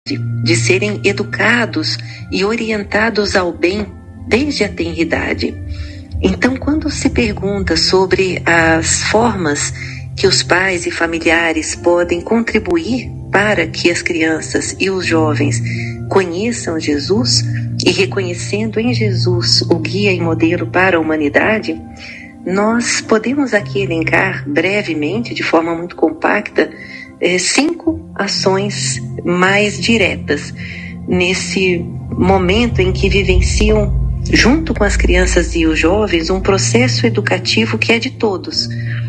de serem educados e orientados ao bem desde a tenridade. Então, quando se pergunta sobre as formas que os pais e familiares podem contribuir para que as crianças e os jovens conheçam Jesus e reconhecendo em Jesus o guia e modelo para a humanidade, nós podemos aqui elencar brevemente, de forma muito compacta, 5 ações mais diretas nesse momento em que vivenciam, junto com as crianças e os jovens, um processo educativo que é de todos.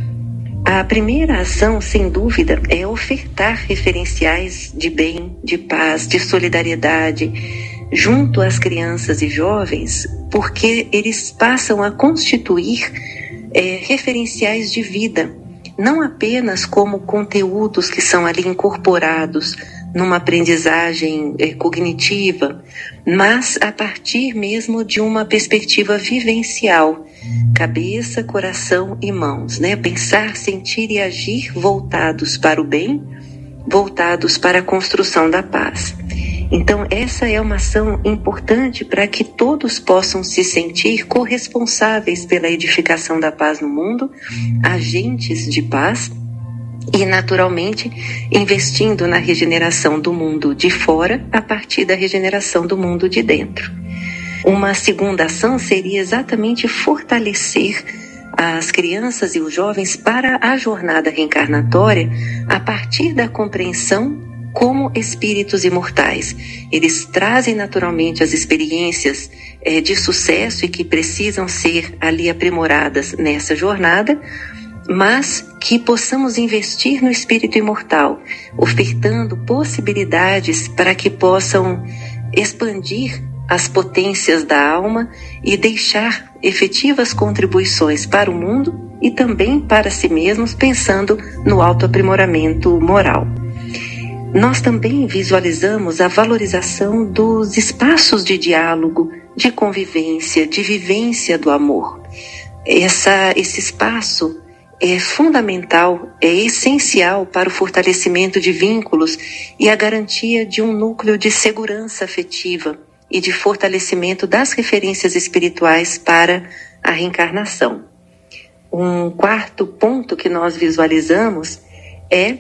A primeira ação, sem dúvida, é ofertar referenciais de bem, de paz, de solidariedade, junto às crianças e jovens, porque eles passam a constituir referenciais de vida, não apenas como conteúdos que são ali incorporados numa aprendizagem cognitiva, mas a partir mesmo de uma perspectiva vivencial, cabeça, coração e mãos, né? Pensar, sentir e agir voltados para o bem, voltados para a construção da paz. Então, essa é uma ação importante para que todos possam se sentir corresponsáveis pela edificação da paz no mundo, agentes de paz, e, naturalmente, investindo na regeneração do mundo de fora a partir da regeneração do mundo de dentro. Uma segunda ação seria exatamente fortalecer as crianças e os jovens para a jornada reencarnatória a partir da compreensão como espíritos imortais. Eles trazem naturalmente as experiências de sucesso e que precisam ser ali aprimoradas nessa jornada, mas que possamos investir no espírito imortal, ofertando possibilidades para que possam expandir as potências da alma e deixar efetivas contribuições para o mundo e também para si mesmos, pensando no autoaprimoramento moral. Nós também visualizamos a valorização dos espaços de diálogo, de convivência, de vivência do amor. Esse espaço é fundamental, é essencial para o fortalecimento de vínculos e a garantia de um núcleo de segurança afetiva e de fortalecimento das referências espirituais para a reencarnação. Um quarto ponto que nós visualizamos é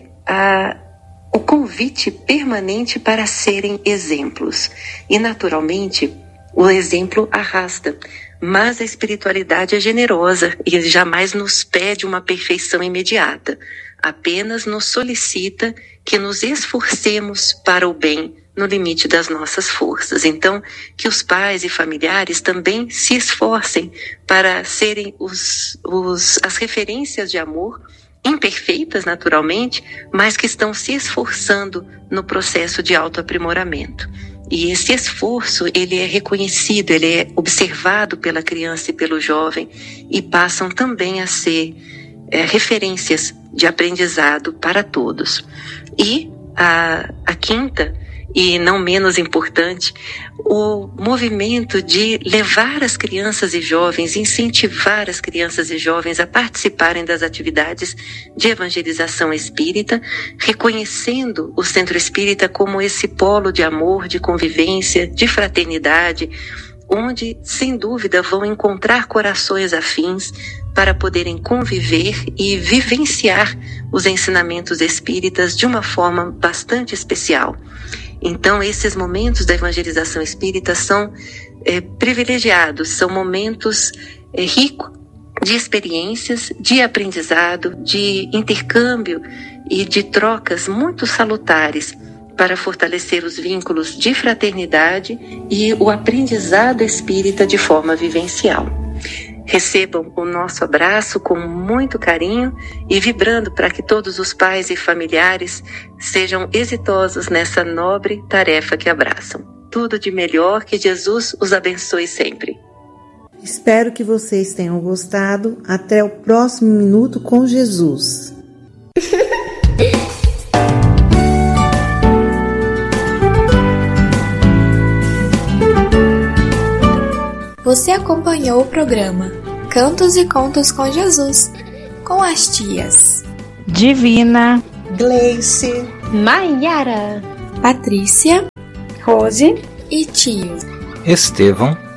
o convite permanente para serem exemplos. E, naturalmente, o exemplo arrasta, mas a espiritualidade é generosa e jamais nos pede uma perfeição imediata, apenas nos solicita que nos esforcemos para o bem no limite das nossas forças. Então, que os pais e familiares também se esforcem para serem as referências de amor, imperfeitas naturalmente, mas que estão se esforçando no processo de autoaprimoramento. E esse esforço, ele é reconhecido, ele é observado pela criança e pelo jovem e passam também a ser referências de aprendizado para todos. E a quinta, e não menos importante, o movimento de levar as crianças e jovens, incentivar as crianças e jovens a participarem das atividades de evangelização espírita, reconhecendo o Centro Espírita como esse polo de amor, de convivência, de fraternidade, onde, sem dúvida, vão encontrar corações afins para poderem conviver e vivenciar os ensinamentos espíritas de uma forma bastante especial. Então, esses momentos da evangelização espírita são privilegiados, são momentos ricos de experiências, de aprendizado, de intercâmbio e de trocas muito salutares para fortalecer os vínculos de fraternidade e o aprendizado espírita de forma vivencial. Recebam o nosso abraço com muito carinho e vibrando para que todos os pais e familiares sejam exitosos nessa nobre tarefa que abraçam. Tudo de melhor, que Jesus os abençoe sempre. Espero que vocês tenham gostado. Até o próximo Minuto com Jesus. Você acompanhou o programa Cantos e Contos com Jesus, com as tias Divina, Gleice, Maiara, Patrícia Rose e tio Estevão